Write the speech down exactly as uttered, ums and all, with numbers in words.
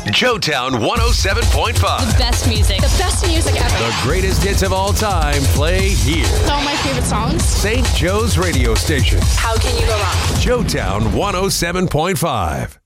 Joetown one oh seven point five. The best music. The best music ever. The greatest hits of all time play here. All my favorite songs. Saint Joe's radio station. How can you go wrong? Joetown one oh seven point five.